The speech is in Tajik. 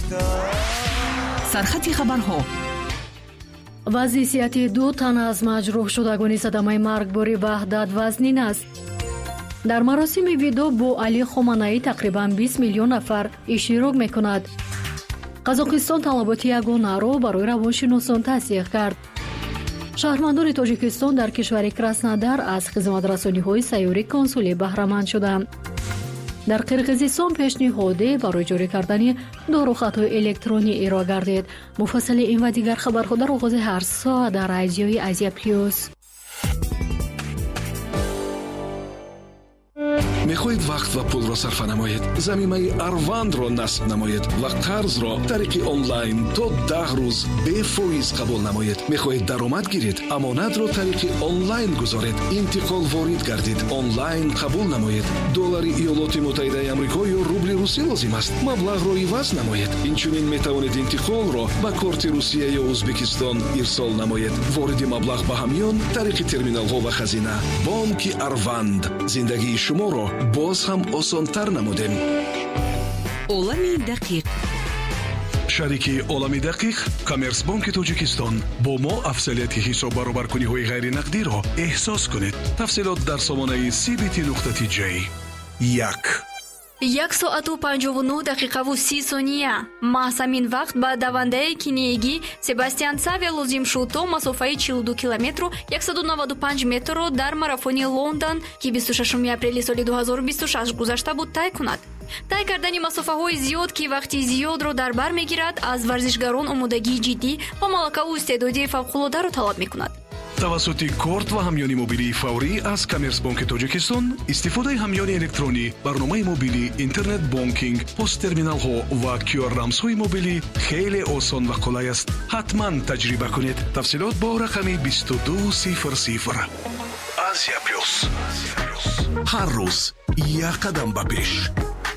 сархати хабарҳо. вазъияти 2 тан аз маҷрӯҳ шудагони садамаи маргбори Ваҳдат вазнин аст. дар маросими видо бо Али Хоманаӣ тақрибан 20 миллион нафар иштирок мекунад. қазоқистон талаботи ягонаро барои равоншиносон тасдиқ кард. шаҳрвандони тоҷикистон дар кишвари Краснодар аз хизматрасониҳои сайёрӣ консулӣ баҳраманд шуданд. дар қирғизистон пешниҳоде барои ҷорӣ кардани дорухатҳои электронӣ ироа гардид. муфассали ин ва дигар хабарҳо дар оғози ҳар соат дар радиои Азия плюс. мехоҳед вақт ва пулро сарфа намоед, замимаи Арвандро насб намоед ва қарзро тариқи онлайн то 10 рӯз бефоиз қабул намоед. мехоҳед даромад гиред, амонатро тариқи онлайн гузоред, интиқол ворид гардид, онлайн қабул намоед. доллари Иёлоти Муттаҳидаи Амрико ё рубли русӣ лозим аст, маблағро иваз намоед. инчунин метавонед интиқолро ба корти Русия ё Узбекистон ирсол намоед. вориди маблағ ба ҳамён тариқи терминалҳо ва хазина. бонки Арванд зиндагии шуморо боз ҳам осонтар намудем. олами дақиқ. шарики олами дақиқ Коммерсбонки Тоҷикистон. бо мо афзалияти ҳисоб баробаркуниҳои ғайринақдиро эҳсос кунед. тафсилот дар сомонаи cbt.j. 1 соату 59 дақиқаву 30 сония. маҳз ҳамин вақт ба давандаи киниягӣ Себастьян Саве лозим шуд то масофаи 42 километру 195 метрро дар марафони Лондон, ки 26 апрели соли 2026 гузашта буд, тай кунад. тай кардани масофаҳои зиёд, ки вақти зиёдро дар бар мегирад, аз варзишгарон омодагии ҷиддӣ ва малакаву истеъдоди фавқулодаро талаб мекунад. тавассути корт ва ҳамёни мобилии фаврӣ аз Коммерсбонки Тоҷикистон, истифодаи ҳамёни электронӣ, барномаи мобилӣ, интернет бонкинг, посттерминалҳо ва QR-рамзҳои мобилӣ хеле осон ва қулай аст. ҳатман таҷриба кунед. тафсилот бо рақами 2200. Азия плюс. ҳар рӯз як қадам ба пеш.